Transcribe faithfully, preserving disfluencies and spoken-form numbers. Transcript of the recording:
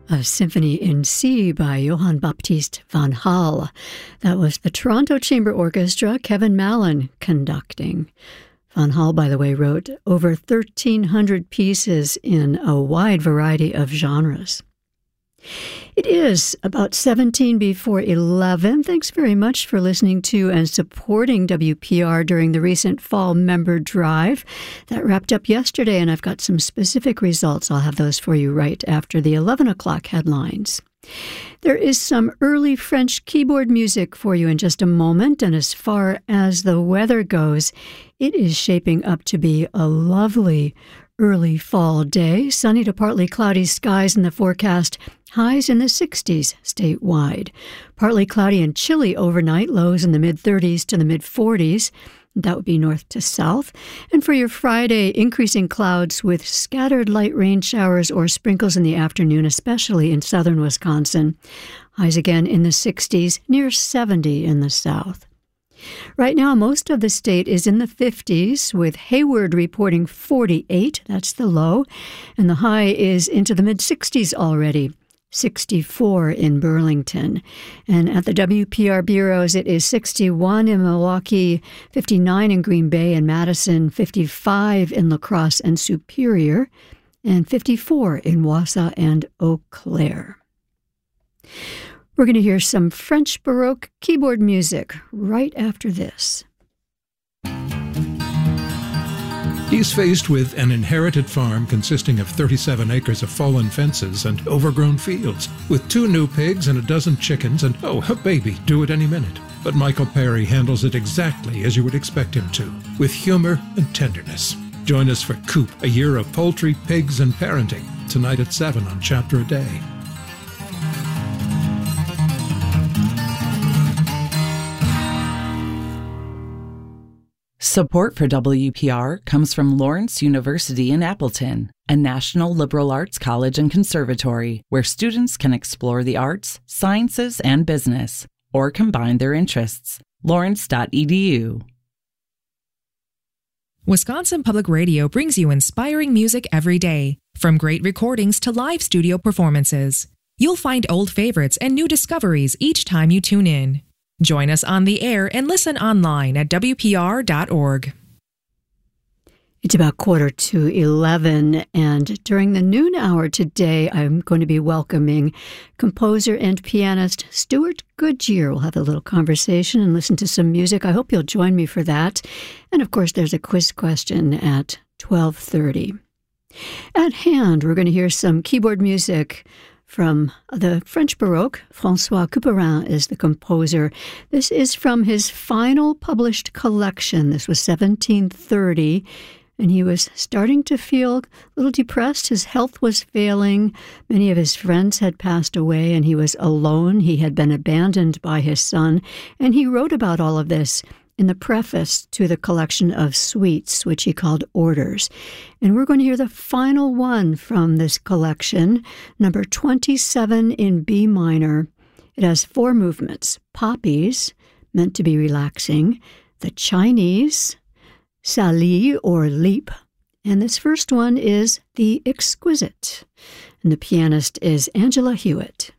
A Symphony in C by Johann Baptist van Hal. That was the Toronto Chamber Orchestra, Kevin Mallon conducting. Van Hal, by the way, wrote over thirteen hundred pieces in a wide variety of genres. It is about seventeen before eleven. Thanks very much for listening to and supporting W P R during the recent fall member drive. That wrapped up yesterday, and I've got some specific results. I'll have those for you right after the eleven o'clock headlines. There is some early French keyboard music for you in just a moment, and as far as the weather goes, it is shaping up to be a lovely early fall day. Sunny to partly cloudy skies in the forecast. Highs in the sixties statewide. Partly cloudy and chilly overnight, lows in the mid-thirties to the mid-forties. That would be north to south. And for your Friday, increasing clouds with scattered light rain showers or sprinkles in the afternoon, especially in southern Wisconsin. Highs again in the sixties, near seventy in the south. Right now, most of the state is in the fifties, with Hayward reporting forty-eight, that's the low, and the high is into the mid-sixties already. sixty-four in Burlington. And at the W P R bureaus, it is sixty-one in Milwaukee, fifty-nine in Green Bay and Madison, fifty-five in La Crosse and Superior, and fifty-four in Wausau and Eau Claire. We're going to hear some French Baroque keyboard music right after this. He's faced with an inherited farm consisting of thirty-seven acres of fallen fences and overgrown fields, with two new pigs and a dozen chickens and, oh, a baby due at any minute. But Michael Perry handles it exactly as you would expect him to, with humor and tenderness. Join us for Coop, a year of poultry, pigs, and parenting, tonight at seven on Chapter a Day. Support for W P R comes from Lawrence University in Appleton, a national liberal arts college and conservatory where students can explore the arts, sciences, and business, or combine their interests. lawrence dot e d u. Wisconsin Public Radio brings you inspiring music every day, from great recordings to live studio performances. You'll find old favorites and new discoveries each time you tune in. Join us on the air and listen online at w p r dot org. It's about quarter to eleven, and during the noon hour today, I'm going to be welcoming composer and pianist Stuart Goodyear. We'll have a little conversation and listen to some music. I hope you'll join me for that. And of course, there's a quiz question at twelve thirty. At hand, we're going to hear some keyboard music from the French Baroque. François Couperin is the composer. This is from his final published collection. This was seventeen thirty, and he was starting to feel a little depressed. His health was failing. Many of his friends had passed away, and he was alone. He had been abandoned by his son, and he wrote about all of this in the preface to the collection of suites, which he called Orders. And we're going to hear the final one from this collection, number twenty-seven in B minor. It has four movements: Poppies, meant to be relaxing, the Chinese, Sali or Leap, and this first one is the Exquisite. And the pianist is Angela Hewitt.